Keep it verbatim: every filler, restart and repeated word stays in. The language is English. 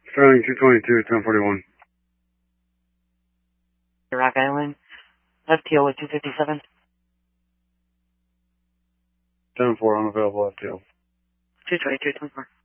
Sterling two twenty-two, ten forty-one. Rock Island, F T O at two fifty-seven. ten four, unavailable F T O. two twenty-two, twenty-four.